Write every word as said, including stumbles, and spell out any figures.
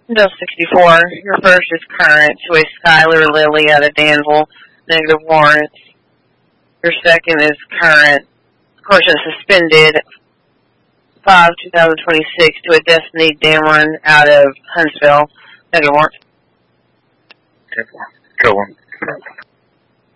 Bill sixty-four. Your first is current to a Skylar Lilly out of Danville. Negative warrants. Your second is current. Of course, it's suspended. five twenty twenty-six to a Destiny Dameron out of Huntsville. Negative warrants. Good one. Good one.